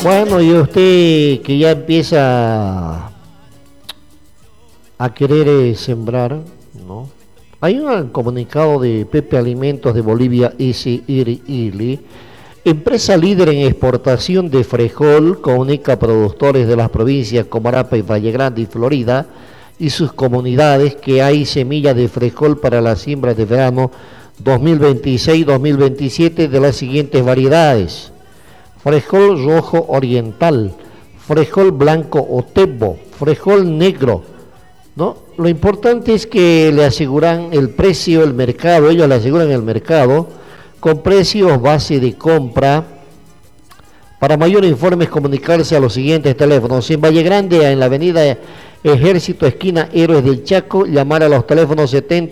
Bueno, y usted que ya empieza a querer sembrar, ¿no? Hay un comunicado de Pepe Alimentos de Bolivia S.R.L., empresa líder en exportación de frijol, comunica a productores de las provincias Comarapa y Valle Grande y Florida y sus comunidades que hay semillas de frijol para las siembras de verano 2026-2027 de las siguientes variedades: frijol rojo oriental, frijol blanco otebo, frijol negro, ¿no? Lo importante es que le aseguran el precio, el mercado, ellos le aseguran el mercado con precios base de compra. Para mayores informes comunicarse a los siguientes teléfonos: en Valle Grande, en la avenida Ejército, esquina Héroes del Chaco, llamar a los teléfonos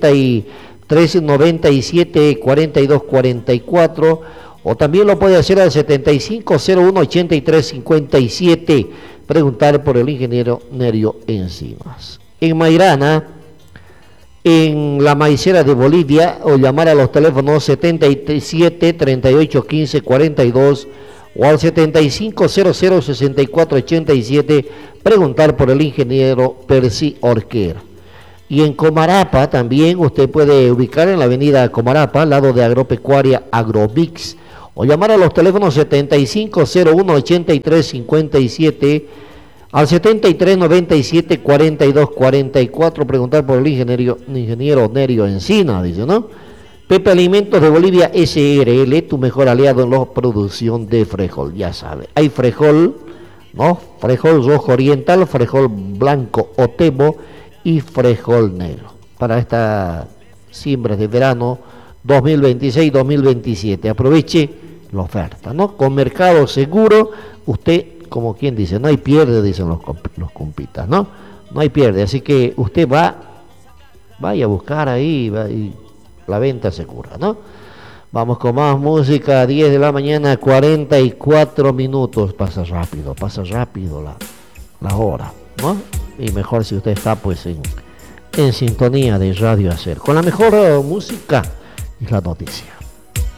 73 97 42 44, o también lo puede hacer al 7501 83 57, preguntar por el ingeniero Nerio Encinas. En Mairana, en la maicera de Bolivia, o llamar a los teléfonos 77 38 15 42 o al 7500 64 87, preguntar por el ingeniero Percy Orquer. Y en Comarapa también usted puede ubicar en la avenida Comarapa, al lado de Agropecuaria Agromix, o llamar a los teléfonos 7501 83 57 al 73 97 42 44, preguntar por el ingeniero Nerio Encina, dice, ¿no? Pepe Alimentos de Bolivia S.R.L., tu mejor aliado en la producción de frijol, ya sabe. Hay frijol, ¿no? Frijol rojo oriental, frijol blanco otebo y frijol negro para esta siembra de verano 2026-2027. Aproveche la oferta, ¿no? Con mercado seguro, usted, como quien dice, no hay pierde, dicen los compitas, ¿no? No hay pierde, así que usted vaya a buscar ahí, y la venta segura, ¿no? Vamos con más música, 10 de la mañana, 44 minutos, pasa rápido la hora, ¿no? Y mejor si usted está pues en sintonía de Radio Hacer, con la mejor música y la noticia.